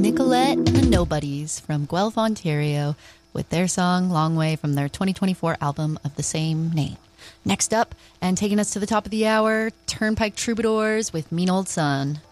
Nicolette and the Nobodies from Guelph, Ontario, with their song Long Way from their 2024 album of the same name. Next up, and taking us to the top of the hour, Turnpike Troubadours with Mean Old Sun.